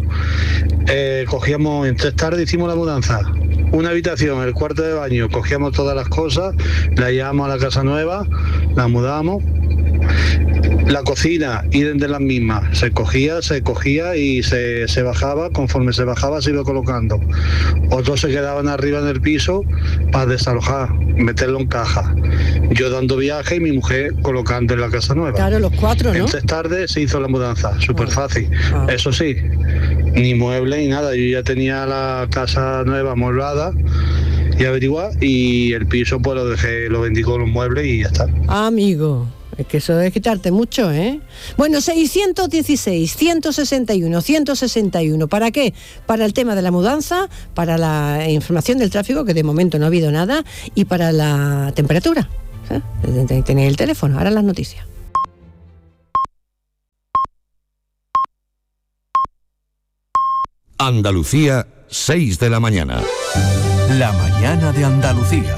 eh, cogíamos, en tres tardes hicimos la mudanza. Una habitación, el cuarto de baño, cogíamos todas las cosas, la llevamos a la casa nueva, la mudamos, La cocina, idem de las mismas, se cogía, se cogía y se, se bajaba, conforme se bajaba se iba colocando. Otros se quedaban arriba en el piso para desalojar, meterlo en caja. Yo dando viaje y mi mujer colocando en la casa nueva. Claro, los cuatro, ¿no? En tres tardes se hizo la mudanza, súper fácil. Ah. Eso sí, ni muebles ni nada, yo ya tenía la casa nueva amueblada y averiguar, y el piso pues lo dejé, lo vendí con los muebles y ya está. Amigo, es que eso es quitarte mucho, ¿eh? Bueno, seiscientos dieciséis, ciento sesenta y uno, ciento sesenta y uno. ¿Para qué? Para el tema de la mudanza, para la información del tráfico, que de momento no ha habido nada, y para la temperatura. ¿Eh? Tenéis el teléfono, ahora las noticias. Andalucía, seis de la mañana. La mañana de Andalucía.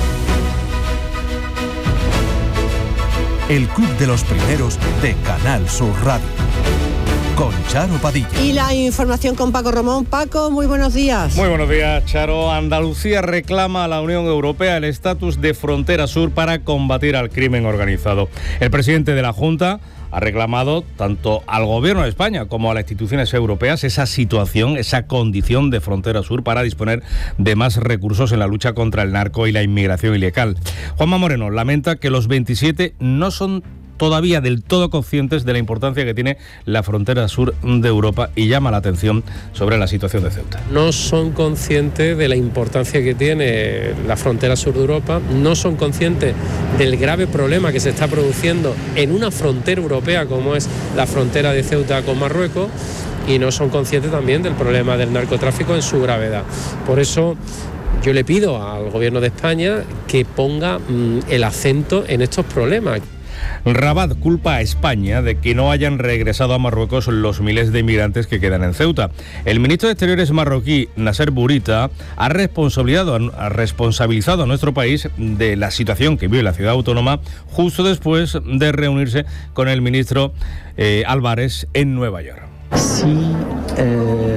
El club de los primeros de Canal Sur Radio. Con Charo Padilla. Y la información con Paco Romón. Paco, muy buenos días. Muy buenos días, Charo. Andalucía reclama a la Unión Europea el estatus de frontera sur para combatir al crimen organizado. El presidente de la Junta ha reclamado tanto al Gobierno de España como a las instituciones europeas esa situación, esa condición de frontera sur para disponer de más recursos en la lucha contra el narco y la inmigración ilegal. Juanma Moreno lamenta que los veintisiete no son todavía del todo conscientes de la importancia que tiene la frontera sur de Europa y llama la atención sobre la situación de Ceuta. No son conscientes de la importancia que tiene la frontera sur de Europa, no son conscientes del grave problema que se está produciendo en una frontera europea como es la frontera de Ceuta con Marruecos, y no son conscientes también del problema del narcotráfico en su gravedad. Por eso yo le pido al Gobierno de España que ponga mmm, el acento en estos problemas. Rabat culpa a España de que no hayan regresado a Marruecos los miles de inmigrantes que quedan en Ceuta. El ministro de Exteriores marroquí, Nasser Bourita, ha responsabilizado, ha responsabilizado a nuestro país de la situación que vive la ciudad autónoma justo después de reunirse con el ministro eh, Álvarez en Nueva York. Si, eh,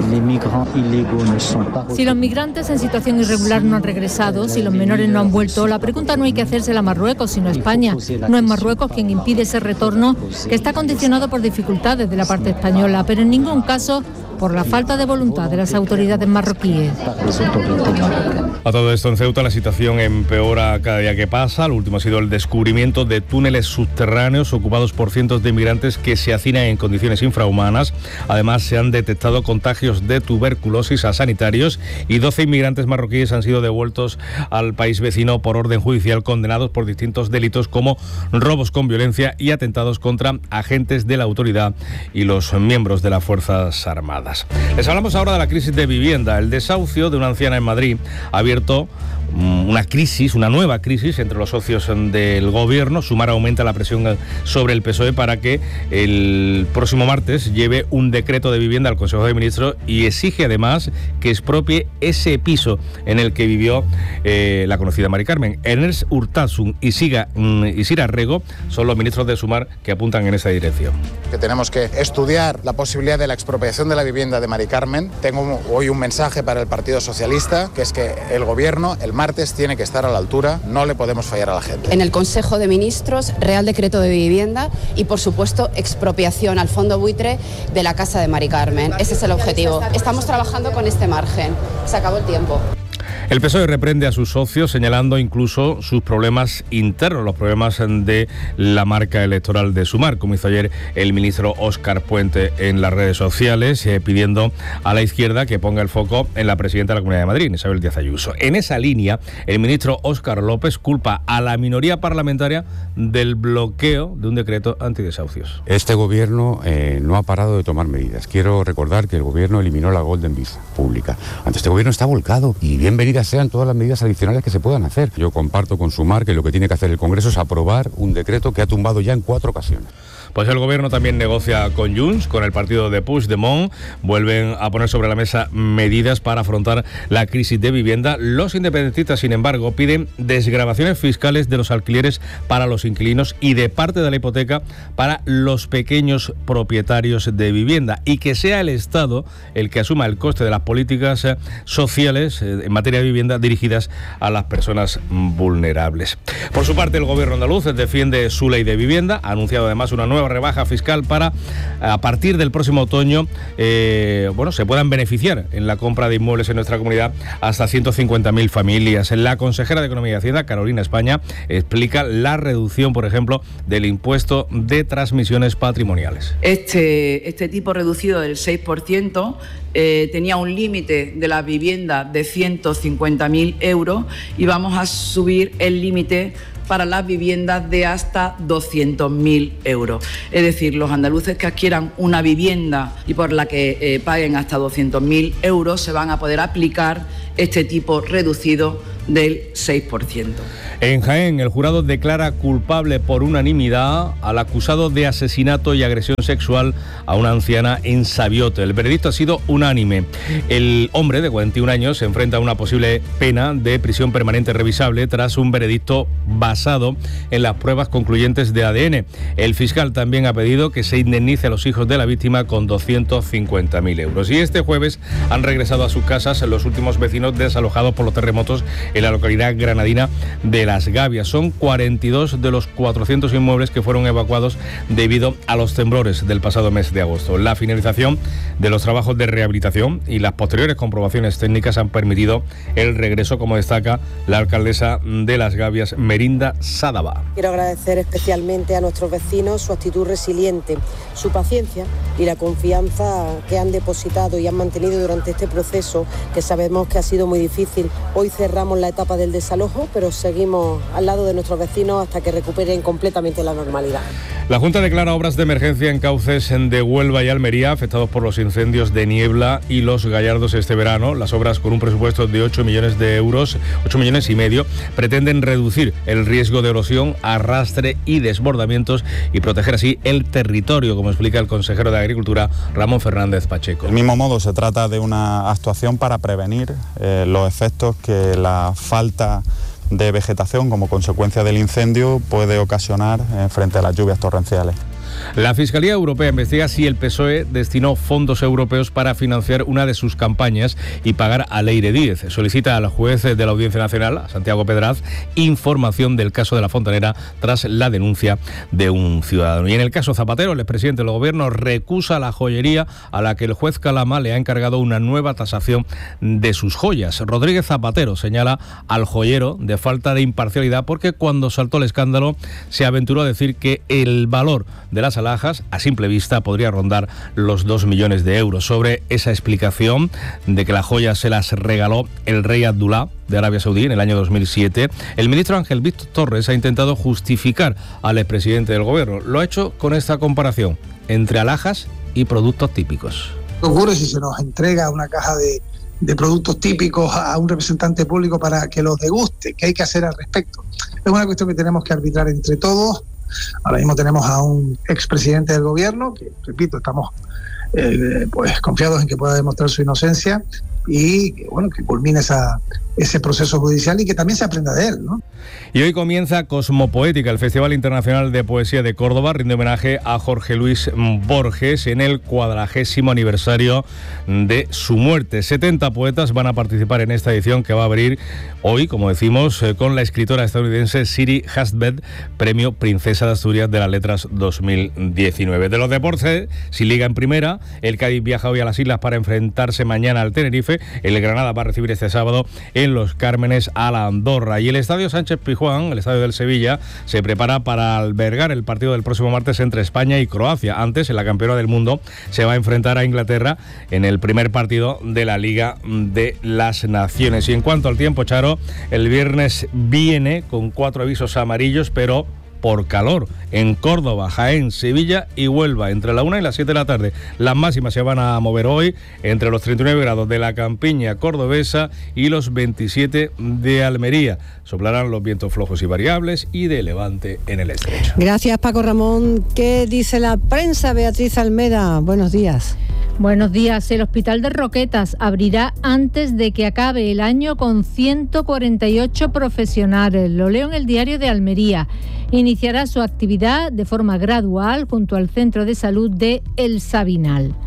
si los migrantes en situación irregular no han regresado, si los menores no han vuelto, la pregunta no hay que hacérsela a Marruecos, sino a España. No es Marruecos quien impide ese retorno, que está condicionado por dificultades de la parte española, pero en ningún caso por la falta de voluntad de las autoridades marroquíes. A todo esto, en Ceuta la situación empeora cada día que pasa. Lo último ha sido el descubrimiento de túneles subterráneos ocupados por cientos de inmigrantes que se hacinan en condiciones infrahumanas. Además, se han detectado contagios de tuberculosis a sanitarios y doce inmigrantes marroquíes han sido devueltos al país vecino por orden judicial, condenados por distintos delitos como robos con violencia y atentados contra agentes de la autoridad y los miembros de las Fuerzas Armadas. Les hablamos ahora de la crisis de vivienda. El desahucio de una anciana en Madrid ha abierto una crisis, una nueva crisis entre los socios del Gobierno. Sumar aumenta la presión sobre el P S O E para que el próximo martes lleve un decreto de vivienda al Consejo de Ministros y exige además que expropie ese piso en el que vivió eh, la conocida Mari Carmen. Ernest Urtasun y Siga, y Sira Rego son los ministros de Sumar que apuntan en esa dirección. Que tenemos que estudiar la posibilidad de la expropiación de la vivienda de Mari Carmen. Tengo hoy un mensaje para el Partido Socialista, que es que el Gobierno el martes tiene que estar a la altura, no le podemos fallar a la gente. En el Consejo de Ministros, Real Decreto de Vivienda y, por supuesto, expropiación al fondo buitre de la casa de Mari Carmen. Ese es el objetivo. Estamos trabajando con este margen. Se acabó el tiempo. El P S O E reprende a sus socios señalando incluso sus problemas internos, los problemas de la marca electoral de Sumar, como hizo ayer el ministro Óscar Puente en las redes sociales, eh, pidiendo a la izquierda que ponga el foco en la presidenta de la Comunidad de Madrid, Isabel Díaz Ayuso. En esa línea, el ministro Óscar López culpa a la minoría parlamentaria del bloqueo de un decreto antidesahucios. Este gobierno eh, no ha parado de tomar medidas. Quiero recordar que el gobierno eliminó la Golden Visa pública. Ante este gobierno está volcado y bienvenido sean todas las medidas adicionales que se puedan hacer. Yo comparto con Sumar que lo que tiene que hacer el Congreso es aprobar un decreto que ha tumbado ya en cuatro ocasiones. Pues el Gobierno también negocia con Junts, con el partido de Puigdemont. Vuelven a poner sobre la mesa medidas para afrontar la crisis de vivienda. Los independentistas, sin embargo, piden desgravaciones fiscales de los alquileres para los inquilinos y de parte de la hipoteca para los pequeños propietarios de vivienda, y que sea el Estado el que asuma el coste de las políticas sociales en materia de vivienda dirigidas a las personas vulnerables. Por su parte, el gobierno andaluz defiende su ley de vivienda, ha anunciado además una nueva rebaja fiscal para, a partir del próximo otoño, eh, bueno, se puedan beneficiar en la compra de inmuebles en nuestra comunidad hasta ciento cincuenta mil familias. La consejera de Economía y Hacienda, Carolina España, explica la reducción, por ejemplo, del impuesto de transmisiones patrimoniales. Este, este tipo reducido del seis por ciento eh, tenía un límite de la vivienda de ciento cincuenta mil euros y vamos a subir el límite para las viviendas de hasta doscientos mil euros. Es decir, los andaluces que adquieran una vivienda y por la que eh, paguen hasta doscientos mil euros se van a poder aplicar este tipo reducido del seis por ciento. En Jaén, el jurado declara culpable por unanimidad al acusado de asesinato y agresión sexual a una anciana en Sabiote. El veredicto ha sido unánime. El hombre de cuarenta y un años se enfrenta a una posible pena de prisión permanente revisable tras un veredicto basado en las pruebas concluyentes de A D N. El fiscal también ha pedido que se indemnice a los hijos de la víctima con doscientos cincuenta mil euros. Y este jueves han regresado a sus casas los últimos vecinos desalojados por los terremotos en la localidad granadina de Las Gavias. Son cuarenta y dos de los cuatrocientos inmuebles que fueron evacuados debido a los temblores del pasado mes de agosto. La finalización de los trabajos de rehabilitación y las posteriores comprobaciones técnicas han permitido el regreso, como destaca la alcaldesa de Las Gavias, Merinda Sadaba. Quiero agradecer especialmente a nuestros vecinos su actitud resiliente, su paciencia y la confianza que han depositado y han mantenido durante este proceso, que sabemos que ha sido muy difícil. Hoy cerramos la etapa del desalojo, pero seguimos al lado de nuestros vecinos hasta que recuperen completamente la normalidad. La Junta declara obras de emergencia en cauces de Huelva y Almería afectados por los incendios de Niebla y Los Gallardos este verano. Las obras, con un presupuesto de ocho millones de euros, ocho millones y medio, pretenden reducir el riesgo de erosión, arrastre y desbordamientos y proteger así el territorio, como explica el consejero de Agricultura, Ramón Fernández Pacheco. Del mismo modo, se trata de una actuación para prevenir eh, los efectos que la falta de vegetación como consecuencia del incendio puede ocasionar eh, frente a las lluvias torrenciales. La Fiscalía Europea investiga si el P S O E destinó fondos europeos para financiar una de sus campañas y pagar a Leire Díez. Solicita al juez de la Audiencia Nacional, a Santiago Pedraz, información del caso de La Fontanera tras la denuncia de un ciudadano. Y en el caso Zapatero, el expresidente del Gobierno recusa la joyería a la que el juez Calama le ha encargado una nueva tasación de sus joyas. Rodríguez Zapatero señala al joyero de falta de imparcialidad porque cuando saltó el escándalo se aventuró a decir que el valor de las alhajas, a simple vista, podría rondar los dos millones de euros. Sobre esa explicación de que la joya se las regaló el rey Abdulá de Arabia Saudí en el año dos mil siete, el ministro Ángel Víctor Torres ha intentado justificar al expresidente del Gobierno. Lo ha hecho con esta comparación entre alhajas y productos típicos. ¿Qué ocurre si se nos entrega una caja de, de productos típicos a un representante público para que los deguste? ¿Qué hay que hacer al respecto? Es una cuestión que tenemos que arbitrar entre todos. Ahora mismo tenemos a un expresidente del Gobierno que, repito, estamos eh, pues confiados en que pueda demostrar su inocencia y que, bueno, que culmine esa, ese proceso judicial y que también se aprenda de él, ¿no? Y hoy comienza Cosmopoética, el Festival Internacional de Poesía de Córdoba. Rinde homenaje a Jorge Luis Borges en el cuadragésimo aniversario de su muerte. setenta poetas van a participar en esta edición que va a abrir hoy, como decimos, con la escritora estadounidense Siri Hustvedt, premio Princesa de Asturias de las Letras dos mil diecinueve. De los deportes, sin liga en primera, el Cádiz viaja hoy a las Islas para enfrentarse mañana al Tenerife. El Granada va a recibir este sábado en Los Cármenes a la Andorra. Y el Estadio Sánchez Pizjuán, el estadio del Sevilla, se prepara para albergar el partido del próximo martes entre España y Croacia. Antes, en la campeona del mundo, se va a enfrentar a Inglaterra en el primer partido de la Liga de las Naciones. Y en cuanto al tiempo, Charo, el viernes viene con cuatro avisos amarillos, pero por calor en Córdoba, Jaén, Sevilla y Huelva entre la una y las siete de la tarde. Las máximas se van a mover hoy entre los treinta y nueve grados de la campiña cordobesa y los veintisiete de Almería. Soplarán los vientos flojos y variables y de levante en el estrecho. Gracias, Paco Ramón. ¿Qué dice la prensa? Beatriz Almeda, buenos días. Buenos días. El Hospital de Roquetas abrirá antes de que acabe el año con ciento cuarenta y ocho profesionales. Lo leo en el Diario de Almería. Iniciará su actividad de forma gradual junto al Centro de Salud de El Sabinal.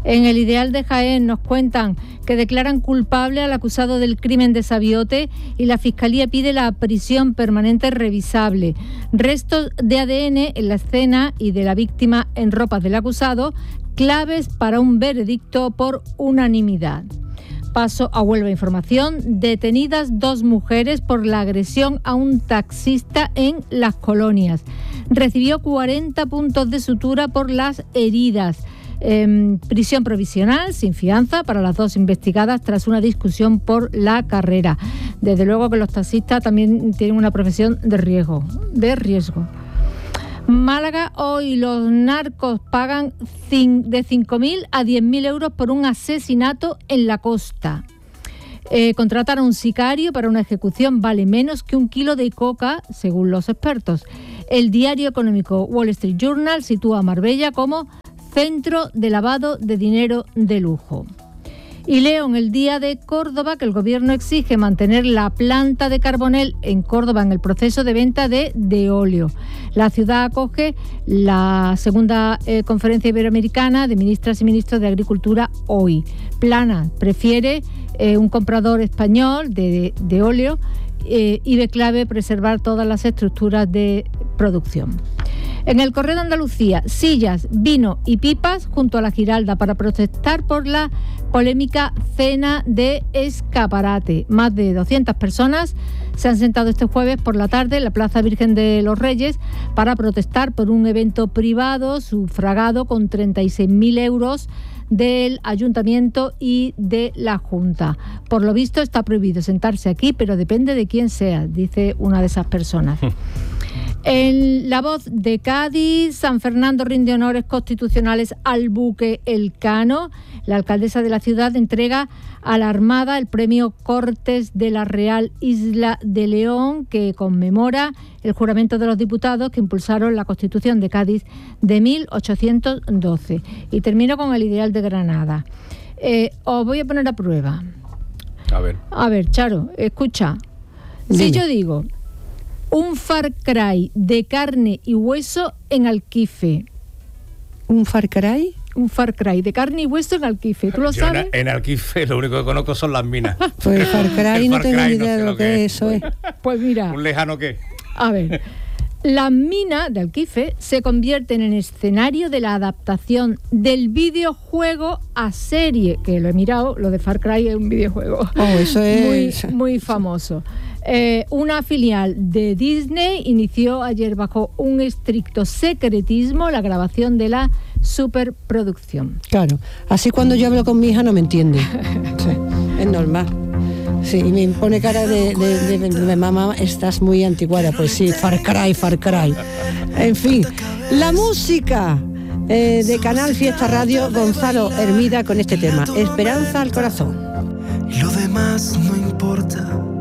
En El Ideal de Jaén nos cuentan que declaran culpable al acusado del crimen de Sabiote y la Fiscalía pide la prisión permanente revisable. Restos de A D N en la escena y de la víctima en ropas del acusado, claves para un veredicto por unanimidad. Paso a Huelva Información. Detenidas dos mujeres por la agresión a un taxista en Las Colonias. Recibió cuarenta puntos de sutura por las heridas. Eh, prisión provisional sin fianza para las dos investigadas tras una discusión por la carrera. Desde luego que los taxistas también tienen una profesión de riesgo, de riesgo. Málaga, hoy los narcos pagan de cinco mil a diez mil euros por un asesinato en la costa. Eh, contratar a un sicario para una ejecución vale menos que un kilo de coca, según los expertos. El diario económico Wall Street Journal sitúa a Marbella como centro de lavado de dinero de lujo. Y leo en el Día de Córdoba que el Gobierno exige mantener la planta de Carbonell en Córdoba en el proceso de venta de Deolio. La ciudad acoge la segunda eh, conferencia iberoamericana de ministras y ministros de Agricultura hoy. Plana prefiere eh, un comprador español de Deolio eh, y ve clave preservar todas las estructuras de producción. En el Correo de Andalucía, sillas, vino y pipas junto a la Giralda para protestar por la polémica cena de escaparate. Más de doscientas personas se han sentado este jueves por la tarde en la Plaza Virgen de los Reyes para protestar por un evento privado sufragado con treinta y seis mil euros del Ayuntamiento y de la Junta. Por lo visto está prohibido sentarse aquí, pero depende de quién sea, dice una de esas personas. En La Voz de Cádiz, San Fernando rinde honores constitucionales al buque Elcano. La alcaldesa de la ciudad entrega a la Armada el premio Cortes de la Real Isla de León, que conmemora el juramento de los diputados que impulsaron la Constitución de Cádiz de mil ochocientos doce. Y termino con El Ideal de Granada. Eh, os voy a poner a prueba. A ver. A ver, Charo, escucha. Dime. Si yo digo un Far Cry de carne y hueso en Alquife. ¿Un Far Cry? Un Far Cry de carne y hueso en Alquife. ¿Tú lo Yo sabes? En, en Alquife lo único que conozco son las minas. Pues Far Cry no Far tengo Cry ni no idea sé de lo lo que que es. eso es. Pues mira, ¿Un lejano qué? a ver. Las minas de Alquife se convierten en escenario de la adaptación del videojuego a serie, que lo he mirado, lo de Far Cry es un videojuego Oh, eso es muy, muy famoso. Eh, una filial de Disney inició ayer bajo un estricto secretismo la grabación de la superproducción. Claro, así cuando yo hablo con mi hija no me entiende. Sí, es normal. Sí, y me pone cara de, de, de, de mamá, estás muy anticuada. Pues sí, Far Cry, Far Cry. En fin, la música eh, de Canal Fiesta Radio, Gonzalo Hermida con este tema, Esperanza al Corazón. Y lo demás no importa.